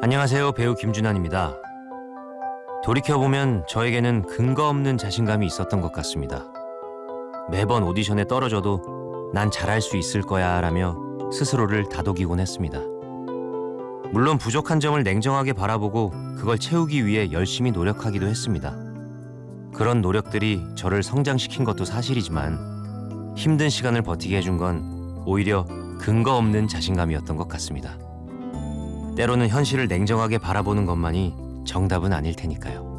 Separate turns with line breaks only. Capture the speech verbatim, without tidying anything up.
안녕하세요. 배우 김준환입니다. 돌이켜보면 저에게는 근거 없는 자신감이 있었던 것 같습니다. 매번 오디션에 떨어져도 난 잘할 수 있을 거야 라며 스스로를 다독이곤 했습니다. 물론 부족한 점을 냉정하게 바라보고 그걸 채우기 위해 열심히 노력하기도 했습니다. 그런 노력들이 저를 성장시킨 것도 사실이지만 힘든 시간을 버티게 해준 건 오히려 근거 없는 자신감이었던 것 같습니다. 때로는 현실을 냉정하게 바라보는 것만이 정답은 아닐 테니까요.